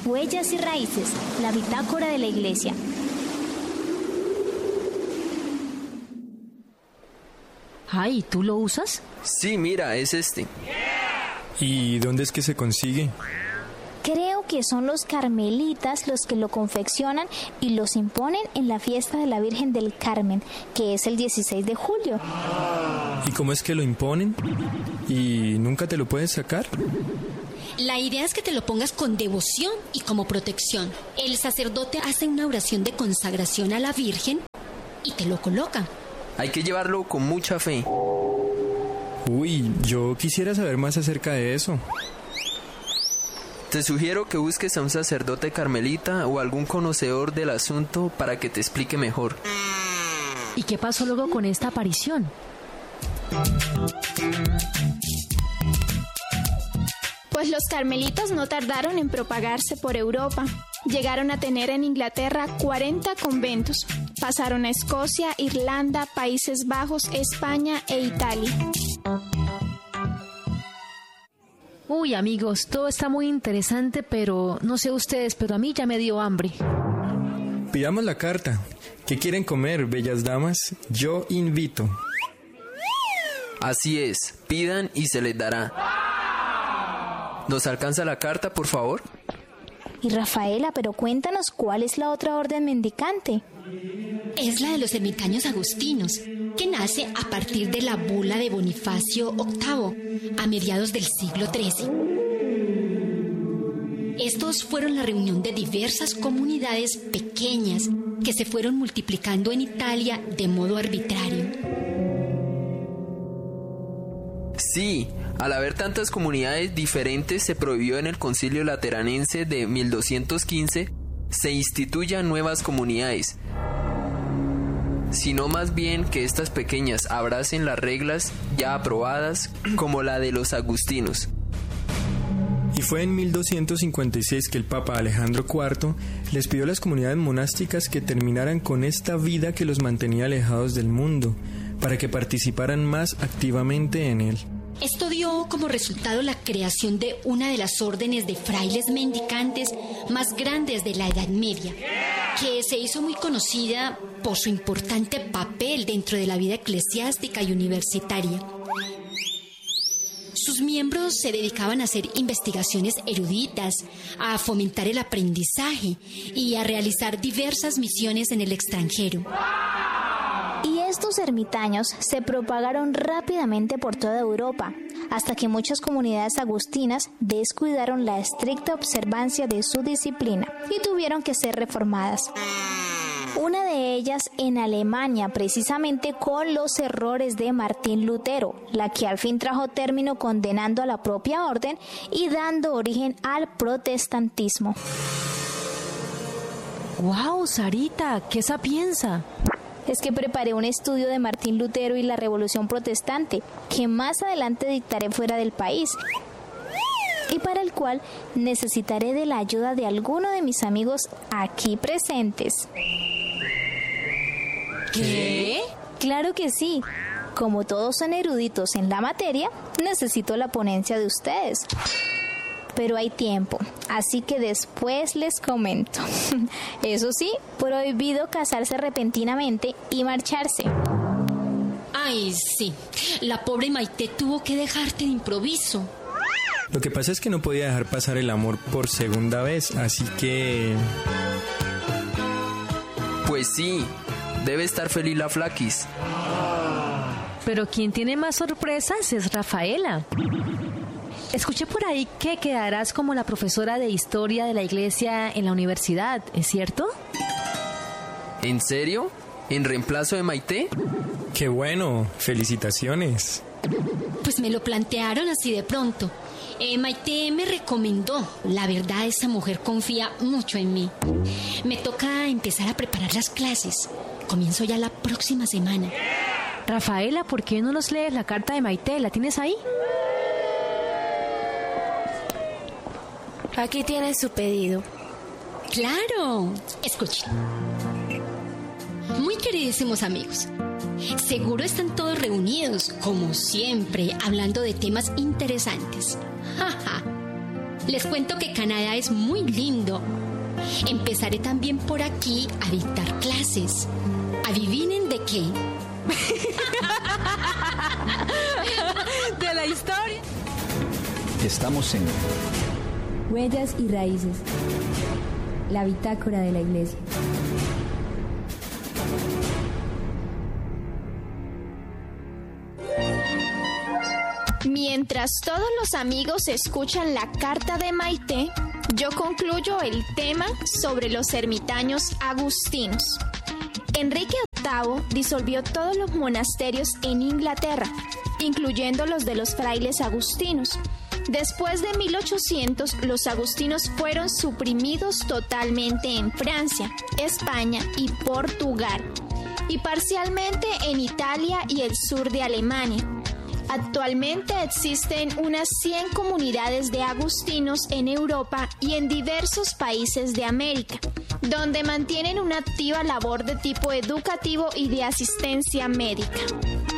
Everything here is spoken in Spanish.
Huellas y raíces, la bitácora de la Iglesia. Ay, ¿tú lo usas? Sí, mira, es este. ¿Y dónde es que se consigue? Creo que son los carmelitas los que lo confeccionan y los imponen en la fiesta de la Virgen del Carmen, que es el 16 de julio. ¿Y cómo es que lo imponen? ¿Y nunca te lo puedes sacar? La idea es que te lo pongas con devoción y como protección. El sacerdote hace una oración de consagración a la Virgen y te lo coloca. Hay que llevarlo con mucha fe. Uy, yo quisiera saber más acerca de eso. Te sugiero que busques a un sacerdote carmelita o algún conocedor del asunto para que te explique mejor. ¿Y qué pasó luego con esta aparición? Pues los carmelitas no tardaron en propagarse por Europa. Llegaron a tener en Inglaterra 40 conventos. Pasaron a Escocia, Irlanda, Países Bajos, España e Italia. Uy, amigos, todo está muy interesante, pero no sé ustedes, pero a mí ya me dio hambre. Pidamos la carta. ¿Qué quieren comer, bellas damas? Yo invito. Así es, pidan y se les dará. ¿Nos alcanza la carta, por favor? Y Rafaela, pero cuéntanos cuál es la otra orden mendicante. Es la de los ermitaños agustinos, que nace a partir de la bula de Bonifacio VIII, a mediados del siglo XIII. Estos fueron la reunión de diversas comunidades pequeñas que se fueron multiplicando en Italia de modo arbitrario. Sí, al haber tantas comunidades diferentes se prohibió en el Concilio Lateranense de 1215 se instituyan nuevas comunidades, sino más bien que estas pequeñas abracen las reglas ya aprobadas como la de los agustinos. Y fue en 1256 que el Papa Alejandro IV les pidió a las comunidades monásticas que terminaran con esta vida que los mantenía alejados del mundo, para que participaran más activamente en él. Esto dio como resultado la creación de una de las órdenes de frailes mendicantes más grandes de la Edad Media, que se hizo muy conocida por su importante papel dentro de la vida eclesiástica y universitaria. Sus miembros se dedicaban a hacer investigaciones eruditas, a fomentar el aprendizaje y a realizar diversas misiones en el extranjero. Y estos ermitaños se propagaron rápidamente por toda Europa, hasta que muchas comunidades agustinas descuidaron la estricta observancia de su disciplina y tuvieron que ser reformadas. Una de ellas en Alemania, precisamente con los errores de Martín Lutero, la que al fin trajo término condenando a la propia orden y dando origen al protestantismo. ¡Wow, Sarita! ¡Qué sapienza! Es que preparé un estudio de Martín Lutero y la Revolución Protestante, que más adelante dictaré fuera del país, y para el cual necesitaré de la ayuda de alguno de mis amigos aquí presentes. ¿Qué? Claro que sí. Como todos son eruditos en la materia, necesito la ponencia de ustedes. Pero hay tiempo, así que después les comento. Eso sí, prohibido casarse repentinamente y marcharse. Ay, sí. La pobre Maite tuvo que dejarte de improviso. Lo que pasa es que no podía dejar pasar el amor por segunda vez, así que... Pues sí, debe estar feliz la Flaquis. Pero quien tiene más sorpresas es Rafaela. Escuché por ahí que quedarás como la profesora de historia de la iglesia en la universidad, ¿es cierto? ¿En serio? ¿En reemplazo de Maite? ¡Qué bueno! ¡Felicitaciones! Pues me lo plantearon así de pronto. Maite me recomendó. La verdad, esa mujer confía mucho en mí. Me toca empezar a preparar las clases. Comienzo ya la próxima semana. Rafaela, ¿por qué no nos lees la carta de Maite? ¿La tienes ahí? Aquí tiene su pedido. ¡Claro! Escuchen. Muy queridísimos amigos, seguro están todos reunidos, como siempre, hablando de temas interesantes. ¡Ja, ja! Les cuento que Canadá es muy lindo. Empezaré también por aquí a dictar clases. ¿Adivinen de qué? De la historia. Estamos en Huellas y Raíces, la bitácora de la Iglesia. Mientras todos los amigos escuchan la carta de Maite, yo concluyo el tema sobre los ermitaños agustinos. Enrique VIII disolvió todos los monasterios en Inglaterra, incluyendo los de los frailes agustinos. Después de 1800, los agustinos fueron suprimidos totalmente en Francia, España y Portugal, y parcialmente en Italia y el sur de Alemania. Actualmente existen unas 100 comunidades de agustinos en Europa y en diversos países de América, donde mantienen una activa labor de tipo educativo y de asistencia médica.